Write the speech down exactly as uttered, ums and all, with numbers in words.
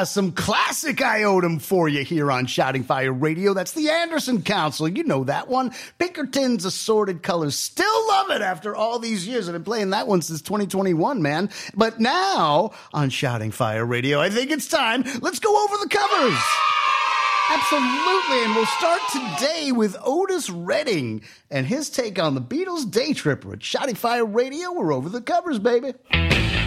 Yeah, some classic Iodum for you here on Shouting Fire Radio. That's the Anderson Council. You know that one. Pinkerton's Assorted Colors. Still love it after all these years. I've been playing that one since twenty twenty-one, man. But now on Shouting Fire Radio, I think it's time. Let's go over the covers. Absolutely, and we'll start today with Otis Redding and his take on the Beatles' Day Tripper at Shouting Fire Radio. We're over the covers, baby.